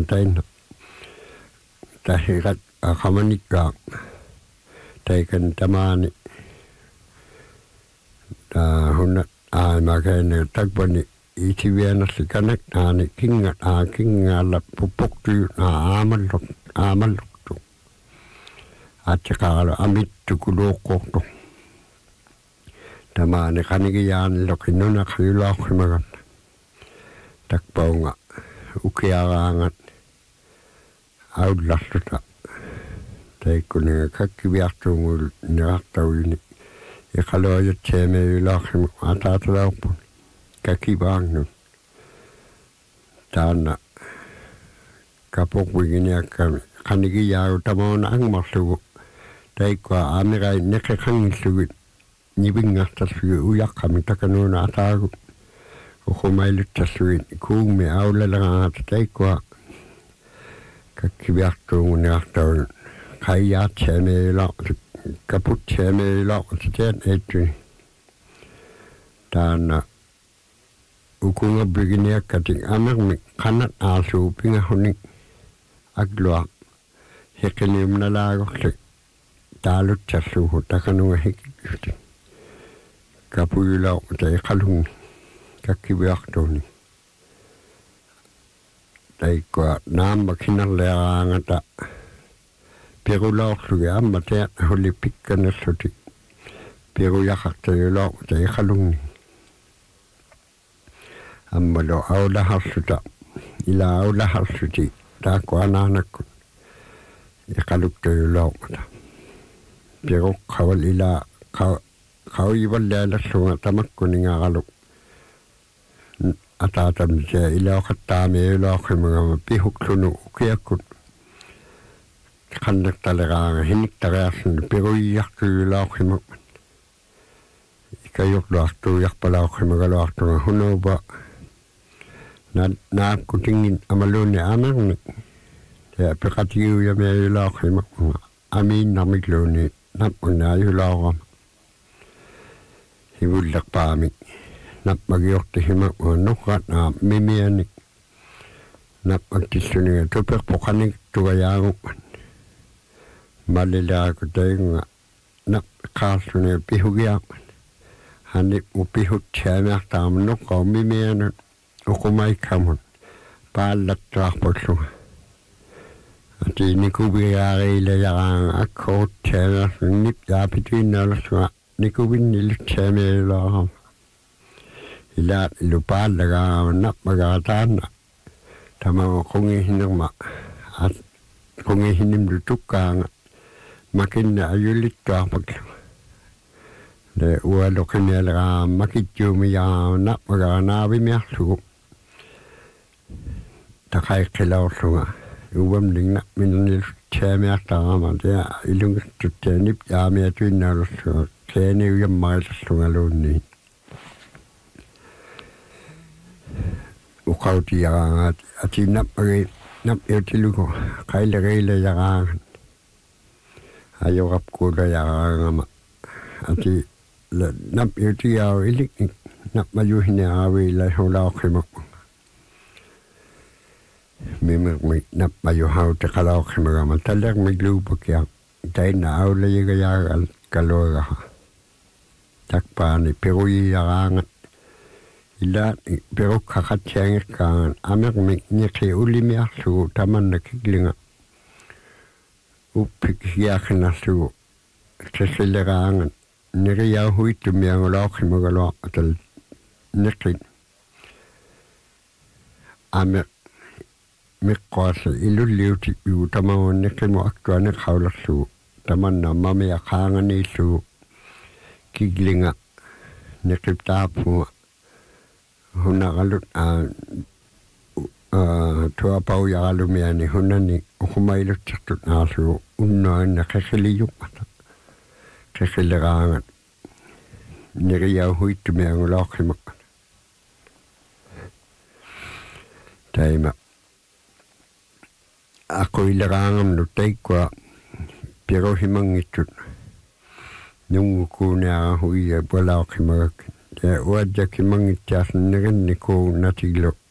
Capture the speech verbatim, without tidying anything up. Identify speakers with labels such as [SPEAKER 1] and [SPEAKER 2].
[SPEAKER 1] taina tahirat akamanika taikan tamani ta hunna a makane takbani itiviana sikanak ani kinga a kinga la pupuk tu a amal amal tu atchakalo amit tu kuloko tu tamani kanigi yan lokinuna khilo khimagan takpaunga ukiarangat audlastuta taikuni kakkiviartungul nirartawini ikaloja teme ilakhim atatalaupu kakibangnu tana kapokwiginia kanigi yau tamona angmarsugu taikwa amirai nekekangisugu nibingartasugu uyakkami takanuna atagu ukhumailuttasugu kuumi aulalangaata taikwa kakkiviartungu nirartawini kaiyaat teme ilakhim kaput teme ilakhim etuni tana ukunga beginia kating anak mi kanat asu pinga huning agloa hekeni mnalago se talut tasu takanu hekiti kapuyula te kalung kakibiaktoni tai ko namba kinalangata perula suga mate holi pikkana soti peru yakakte lo te kalung ammalo aula hasuta ila aula hasuti ta ko ananak ikalukte lawta pero kawal ila kaw kaw iballa la sunga tamakkuni ngalo atatam je ila khattame ila khimanga pihukunu kiyakut kandak talaga hinik tarasin pero yakku ila khimak ikayok lakto yakpala khimaga lakto hunoba na na kutingin amalone anak ni ya pekatiu ya me la khima amin namiklone nap una yula hibul lakpami nap magyokte hima no khat na mimiani nap aktisuni to per pokani to yang malila ko tenga nap khasune pihugia hani upihut chama tam no ko mimiani ukumai kamun palat traposu ati nikubiyari le yang akot chena nip ya pitwin na laswa nikubin nil cheme la ila lupa daga nap magatan tama kongi hinama at kongi hinim dutukang makin ayulit trapak de ua lokene la makitju mi ya nap magana bimiasu takai kelau sunga ubam dingna minil cheme atama dia ilung tutenip ya me twinna so kene yam mal sunga loni ukauti ya ati nap age nap etiluko kai le le ya ayo kap ko da ya ngama ati nap eti ya ilik nap mayu hine awi la hola khimak memang mi nap mayu hau te kalau khimaga matalak miglu pakya dai na aule ga ya kaloga takpa ni perui ya nga ila pero kakacheng kan amek mi ni ke ulimia su taman na kiglinga upik ya khna su tseselerang nere ya hui tu mi angolo khimaga lo atal nekin amek mikqas ilu liuti yu tamawon nekin mo aktuane khawla su taman na mame ya khanga ni su kiglinga nekipta pu huna galut a tua pau ya galu mi ani huna ni ukhumailu tsatut na su unna na khkhili yukata khkhilanga nere ya hui tu mi angolo khimak taima ako ilarangam no taikwa pero himangitut nung ko na hui ya bola khimak ya wajja kimangitjas negen niko natiglo